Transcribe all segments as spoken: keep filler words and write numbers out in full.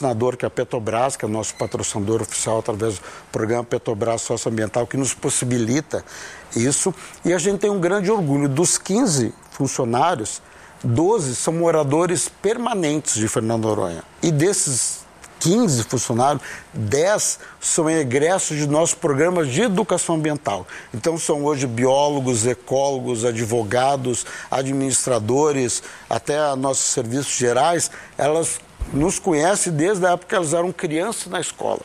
patrocinador, que é a Petrobras, que é o nosso patrocinador oficial através do programa Petrobras Socioambiental, que nos possibilita isso. E a gente tem um grande orgulho. Dos quinze funcionários, doze são moradores permanentes de Fernando de Noronha. E desses quinze funcionários, dez são egressos de nossos programas de educação ambiental. Então são hoje biólogos, ecólogos, advogados, administradores, até nossos serviços gerais. Elas nos conhecem desde a época que elas eram crianças na escola.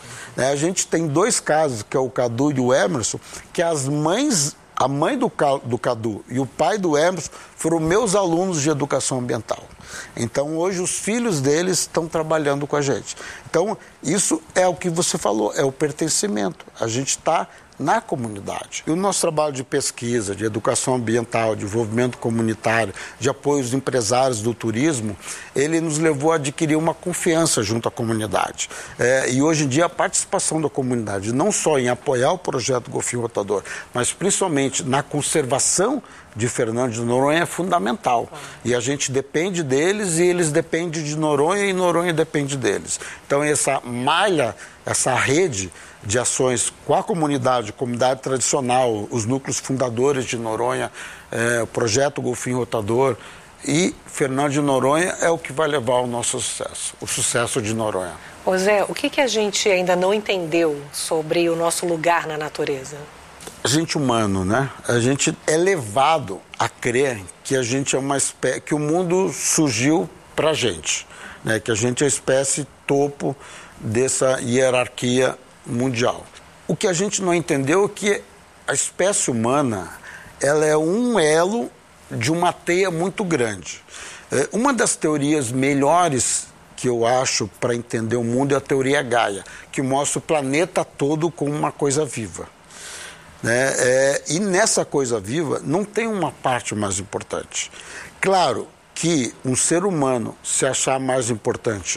A gente tem dois casos, que é o Cadu e o Emerson, que as mães, a mãe do, do Cadu e o pai do Emerson foram meus alunos de educação ambiental. Então, hoje, os filhos deles estão trabalhando com a gente. Então, isso é o que você falou, é o pertencimento. A gente está na comunidade. E o nosso trabalho de pesquisa, de educação ambiental, de desenvolvimento comunitário, de apoio aos empresários do turismo, ele nos levou a adquirir uma confiança junto à comunidade. É, e hoje em dia a participação da comunidade, não só em apoiar o projeto Golfinho Rotador, mas principalmente na conservação de Fernando de Noronha é fundamental. E a gente depende deles e eles dependem de Noronha e Noronha depende deles. Então essa malha, essa rede de ações com a comunidade, comunidade tradicional, os núcleos fundadores de Noronha, é, o projeto Golfinho Rotador e Fernando de Noronha é o que vai levar ao nosso sucesso, o sucesso de Noronha. Ô Zé, o que, que a gente ainda não entendeu sobre o nosso lugar na natureza? A gente humano, né? A gente é levado a crer que a gente é uma espécie, que o mundo surgiu pra gente, né? Que a gente é a espécie topo dessa hierarquia mundial. O que a gente não entendeu é que a espécie humana, ela é um elo de uma teia muito grande. É, uma das teorias melhores que eu acho para entender o mundo é a teoria Gaia, que mostra o planeta todo como uma coisa viva. Né? É, e nessa coisa viva não tem uma parte mais importante. Claro que um ser humano se achar mais importante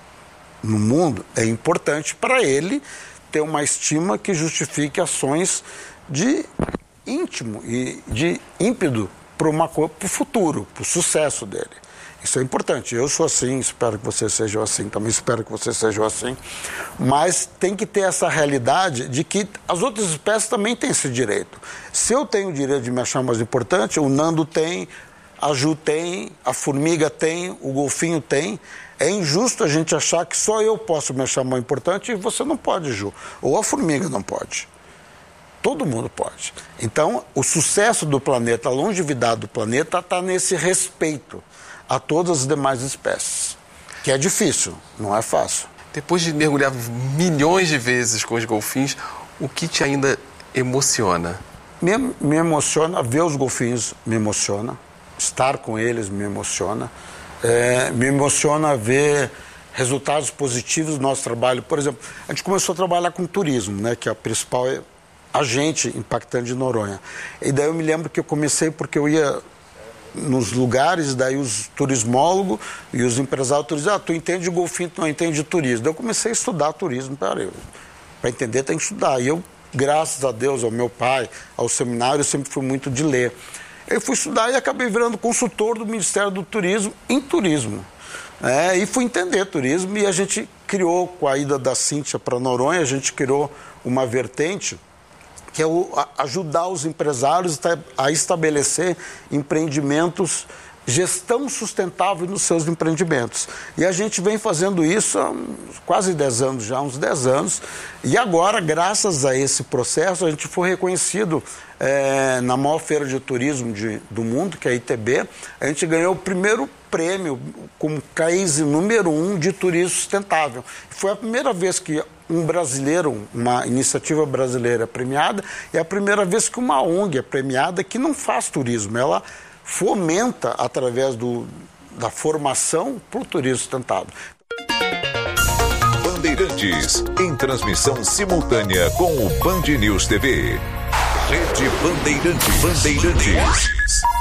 no mundo é importante para ele ter uma estima que justifique ações de íntimo e de ímpeto para o futuro, para o sucesso dele. Isso é importante. Eu sou assim, espero que vocês sejam assim, também espero que vocês sejam assim. Mas tem que ter essa realidade de que as outras espécies também têm esse direito. Se eu tenho o direito de me achar mais importante, o Nando tem, a Ju tem, a formiga tem, o golfinho tem. É injusto a gente achar que só eu posso me achar mais importante e você não pode, Ju. Ou a formiga não pode. Todo mundo pode. Então, o sucesso do planeta, a longevidade do planeta está nesse respeito a todas as demais espécies. Que é difícil, não é fácil. Depois de mergulhar milhões de vezes com os golfinhos, o que te ainda emociona? Me, me emociona ver os golfinhos, me emociona. Estar com eles me emociona. É, me emociona ver resultados positivos do nosso trabalho. Por exemplo, a gente começou a trabalhar com turismo, né, que é a principal agente impactante de Noronha. E daí eu me lembro que eu comecei porque eu ia nos lugares, daí os turismólogos e os empresários turistas, ah, tu entende de golfinho, tu não entende de turismo. Daí eu comecei a estudar turismo, para entender tem que estudar. E eu, graças a Deus, ao meu pai, ao seminário, eu sempre fui muito de ler. Eu fui estudar e acabei virando consultor do Ministério do Turismo em turismo. É, e fui entender turismo e a gente criou, com a ida da Cíntia para Noronha, a gente criou uma vertente que é o, a, ajudar os empresários a estabelecer empreendimentos, gestão sustentável nos seus empreendimentos. E a gente vem fazendo isso há quase dez anos já, uns dez anos. E agora, graças a esse processo, a gente foi reconhecido é, na maior feira de turismo de, do mundo, que é a I T B. A gente ganhou o primeiro prêmio como case número um de turismo sustentável. Foi a primeira vez que um brasileiro, uma iniciativa brasileira é premiada, e é a primeira vez que uma O N G é premiada que não faz turismo, ela fomenta através do, da formação para o turismo sustentável. Bandeirantes, em transmissão simultânea com o Band News T V. Rede Bandeirantes. Bandeirantes.